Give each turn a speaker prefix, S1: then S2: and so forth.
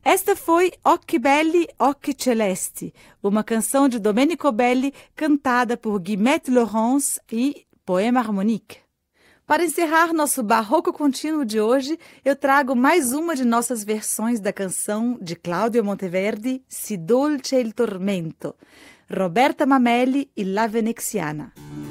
S1: Esta foi Occhi Belli, Occhi Celesti, uma canção de Domenico Belli cantada por Guillemette Laurence e Poema Harmonique. Para encerrar nosso barroco contínuo de hoje, eu trago mais uma de nossas versões da canção de Claudio Monteverdi, Si dolce il tormento, Roberta Mameli e La Veneziana.